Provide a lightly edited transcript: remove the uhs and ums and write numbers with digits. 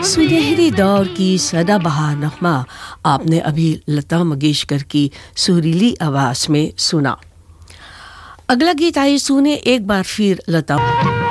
सुनहरे दौर की सदाबहार नगमा आपने अभी लता मंगेशकर की सुरीली आवाज में सुना। अगला गीत आइए सुने एक बार फिर लता।